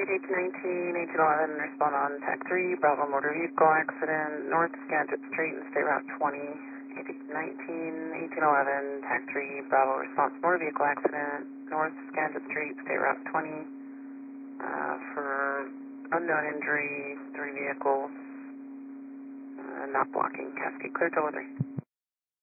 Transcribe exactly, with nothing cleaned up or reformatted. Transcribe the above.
eighteen nineteen, eighteen eleven, respond on T A C three, Bravo motor vehicle accident, North Skagit Street and State Route twenty. eighteen nineteen, eighteen eleven, T A C three, Bravo response motor vehicle accident, North Skagit Street, State Route twenty. Uh, for unknown injury, three vehicles, uh, not blocking, Cascade clear delivery.